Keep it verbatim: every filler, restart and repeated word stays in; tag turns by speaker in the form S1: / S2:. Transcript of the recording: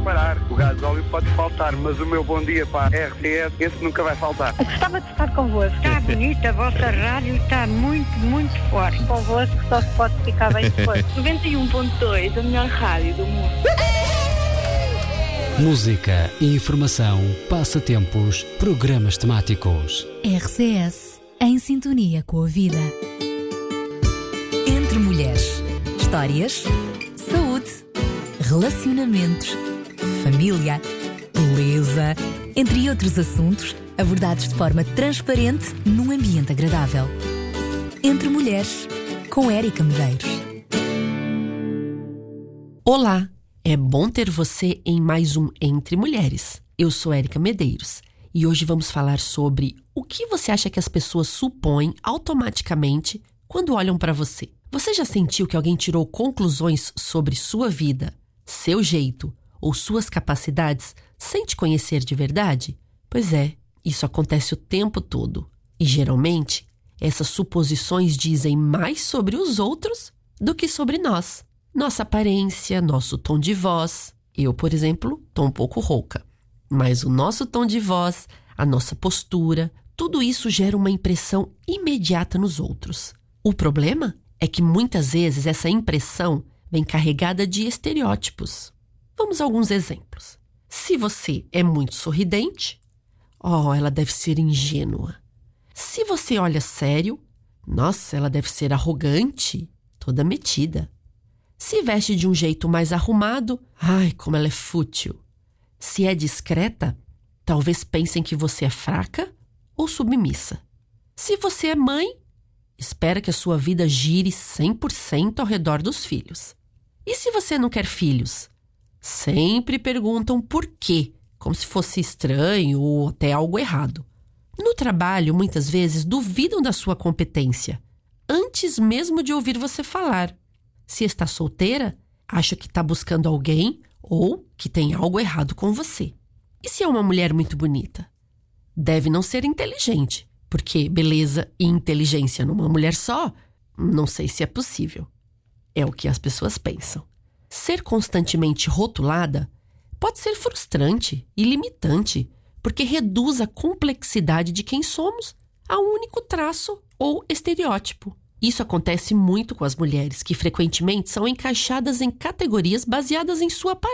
S1: parar. O gasóleo pode faltar, mas o meu bom dia para a R T S, esse nunca vai faltar.
S2: Gostava de estar convosco. Está bonita, a vossa rádio está muito, muito forte. Convosco só se pode ficar bem depois.
S3: noventa e um ponto dois, a melhor rádio do mundo.
S4: Música, informação, passatempos, programas temáticos.
S5: R C S, em sintonia com a vida. Entre mulheres. Histórias, saúde, relacionamentos, família, beleza, entre outros assuntos, abordados de forma transparente num ambiente agradável. Entre mulheres, com Érica Medeiros.
S6: Olá, é bom ter você em mais um Entre Mulheres. Eu sou Érica Medeiros e hoje vamos falar sobre o que você acha que as pessoas supõem automaticamente quando olham para você. Você já sentiu que alguém tirou conclusões sobre sua vida, seu jeito ou suas capacidades sem te conhecer de verdade? Pois é, isso acontece o tempo todo. E geralmente, essas suposições dizem mais sobre os outros do que sobre nós. Nossa aparência, nosso tom de voz. Eu, por exemplo, tô um pouco rouca. Mas o nosso tom de voz, a nossa postura, tudo isso gera uma impressão imediata nos outros. O problema é que muitas vezes essa impressão vem carregada de estereótipos. Vamos a alguns exemplos. Se você é muito sorridente, oh, ela deve ser ingênua. Se você olha sério, nossa, ela deve ser arrogante, toda metida. Se veste de um jeito mais arrumado, ai, como ela é fútil. Se é discreta, talvez pensem que você é fraca ou submissa. Se você é mãe, espera que a sua vida gire cem por cento ao redor dos filhos. E se você não quer filhos? Sempre perguntam por quê, como se fosse estranho ou até algo errado. No trabalho, muitas vezes, duvidam da sua competência, antes mesmo de ouvir você falar. Se está solteira, acha que está buscando alguém ou que tem algo errado com você. E se é uma mulher muito bonita? Deve não ser inteligente, porque beleza e inteligência numa mulher só, não sei se é possível. É o que as pessoas pensam. Ser constantemente rotulada pode ser frustrante e limitante, porque reduz a complexidade de quem somos a um único traço ou estereótipo. Isso acontece muito com as mulheres, que frequentemente são encaixadas em categorias baseadas em sua aparência.